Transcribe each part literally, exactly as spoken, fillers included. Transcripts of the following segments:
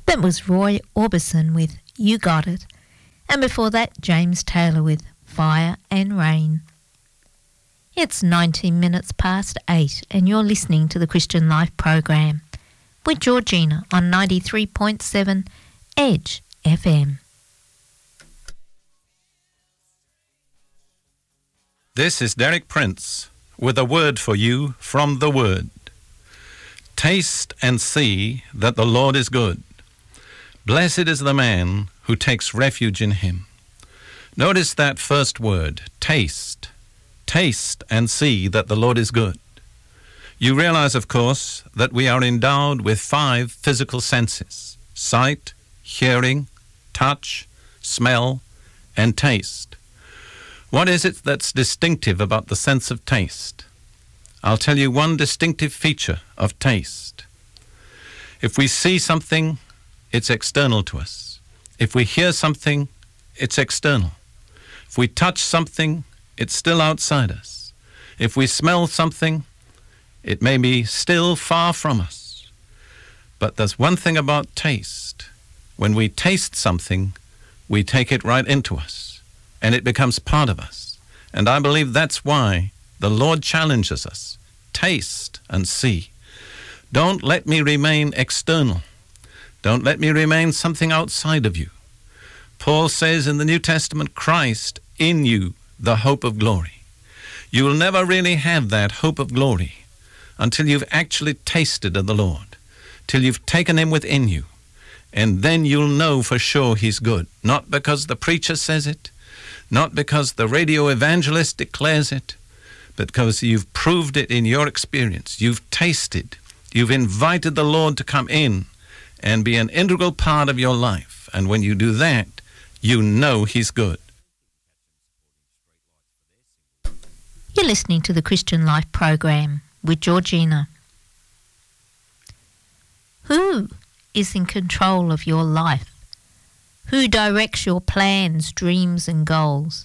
That was Roy Orbison with You Got It. And before that, James Taylor with Fire and Rain. It's nineteen minutes past eight and you're listening to the Christian Life program with Georgina on ninety-three point seven Edge F M. This is Derek Prince with a word for you from the Word. Taste and see that the Lord is good. Blessed is the man who takes refuge in him. Notice that first word, taste. Taste and see that the Lord is good. You realize, of course, that we are endowed with five physical senses: sight, hearing, touch, smell, and taste. What is it that's distinctive about the sense of taste? I'll tell you one distinctive feature of taste. If we see something, it's external to us. If we hear something, it's external. If we touch something, it's still outside us. If we smell something, it may be still far from us. But there's one thing about taste. When we taste something, we take it right into us, and it becomes part of us. And I believe that's why the Lord challenges us. Taste and see. Don't let me remain external. Don't let me remain something outside of you. Paul says in the New Testament, Christ in you, the hope of glory. You will never really have that hope of glory until you've actually tasted of the Lord, till you've taken him within you. And then you'll know for sure he's good. Not because the preacher says it, not because the radio evangelist declares it, but because you've proved it in your experience. You've tasted. You've invited the Lord to come in and be an integral part of your life. And when you do that, you know he's good. You're listening to the Christian Life program with Georgina. Who is in control of your life? Who directs your plans, dreams, and goals?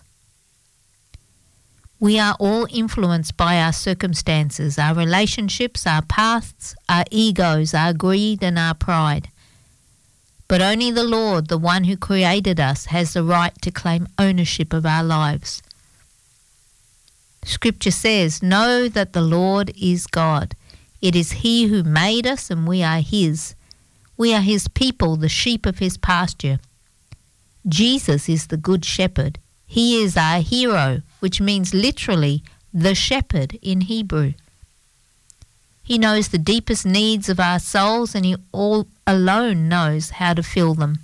We are all influenced by our circumstances, our relationships, our pasts, our egos, our greed, and our pride. But only the Lord, the one who created us, has the right to claim ownership of our lives. Scripture says, "Know that the Lord is God. It is he who made us, and we are his. We are his people, the sheep of his pasture." Jesus is the good shepherd. He is our hero, which means literally the shepherd in Hebrew. He knows the deepest needs of our souls, and he all alone knows how to fill them.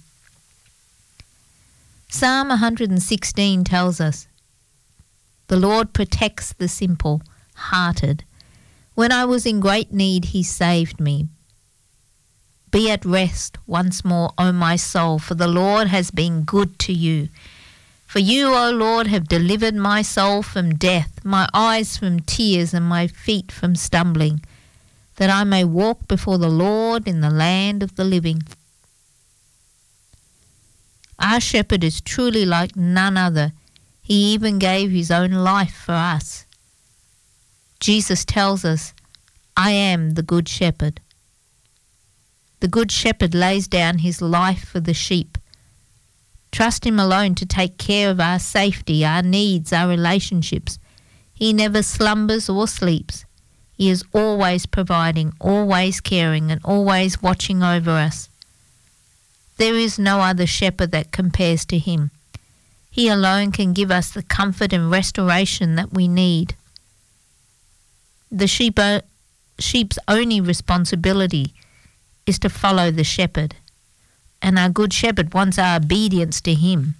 Psalm one hundred sixteen tells us, "The Lord protects the simple-hearted. When I was in great need, he saved me. Be at rest once more, O my soul, for the Lord has been good to you. For you, O Lord, have delivered my soul from death, my eyes from tears, and my feet from stumbling, that I may walk before the Lord in the land of the living." Our shepherd is truly like none other. He even gave his own life for us. Jesus tells us, "I am the good shepherd." The good shepherd lays down his life for the sheep. Trust him alone to take care of our safety, our needs, our relationships. He never slumbers or sleeps. He is always providing, always caring, and always watching over us. There is no other shepherd that compares to him. He alone can give us the comfort and restoration that we need. The sheep, sheep's only responsibility is to follow the shepherd, and our good shepherd wants our obedience to him.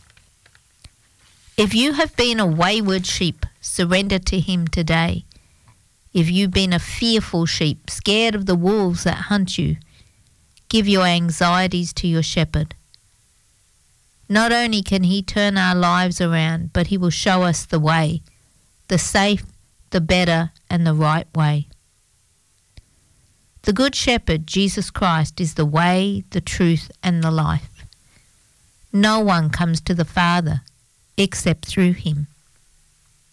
If you have been a wayward sheep, surrender to him today. If you've been a fearful sheep, scared of the wolves that hunt you, give your anxieties to your shepherd. Not only can he turn our lives around, but he will show us the way, the safe, the better, and the right way. The Good Shepherd, Jesus Christ, is the way, the truth, and the life. No one comes to the Father except through him.